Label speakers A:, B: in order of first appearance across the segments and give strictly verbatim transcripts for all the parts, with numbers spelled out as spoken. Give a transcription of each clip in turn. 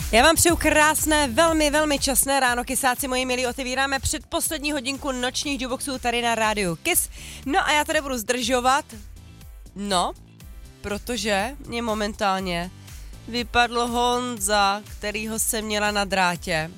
A: Já vám přeju krásné, velmi, velmi časné ráno, kysáci moji milí, otevíráme předposlední hodinku nočních jukeboxů tady na rádiu Kiss. No a já tady budu zdržovat, no, protože mě momentálně vypadl Honza, kterýho jsem měla na drátě.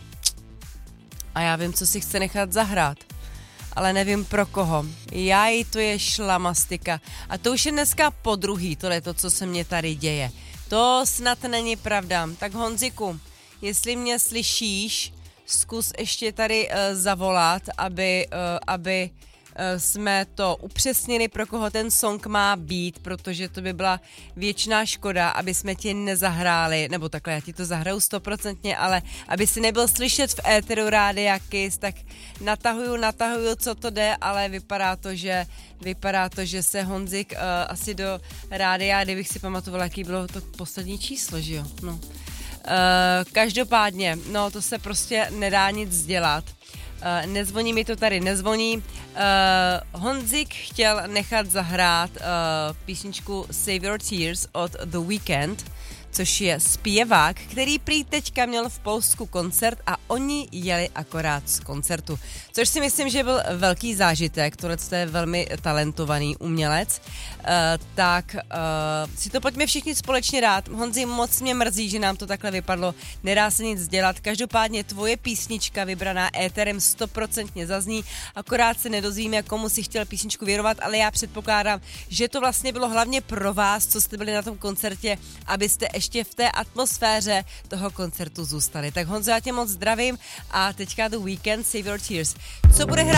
A: A já vím, co si chce nechat zahrát, ale nevím pro koho. Jaj, to je šlamastika. A to už je dneska podruhý, to je to, co se mě tady děje. To snad není pravda. Tak Honziku, jestli mě slyšíš, zkus ještě tady uh, zavolat, aby, uh, aby uh, jsme to upřesnili, pro koho ten song má být, protože to by byla věčná škoda, aby jsme ti nezahráli, nebo takhle, já ti to zahraju stoprocentně, ale aby si nebyl slyšet v éteru Rádia Kiss, tak natahuju, natahuju, co to jde, ale vypadá to, že Vypadá to, že se Honzik uh, asi do rádia, kdybych si pamatovala, jaký bylo to poslední číslo, že jo? No. Uh, každopádně, no to se prostě nedá nic dělat. Uh, nezvoní mi to tady, nezvoní. Uh, Honzik chtěl nechat zahrát uh, písničku Save Your Tears od The Weeknd, což je zpěvák, který prý teďka měl v Polsku koncert a oni jeli akorát z koncertu. Což si myslím, že byl velký zážitek, tohle je velmi talentovaný umělec. Uh, tak uh, si to pojďme všichni společně dát. Honzi, moc mě mrzí, že nám to takhle vypadlo, nedá se nic dělat. Každopádně tvoje písnička vybraná éterem stoprocentně zazní, akorát se nedozvíme, komu si chtěl písničku věnovat, ale já předpokládám, že to vlastně bylo hlavně pro vás, co jste byli na tom koncertě, abyste ještě v té atmosféře toho koncertu zůstali. Tak Honzo, já tě moc zdravím a teďka The Weeknd, Save Your Tears. Co bude hrát?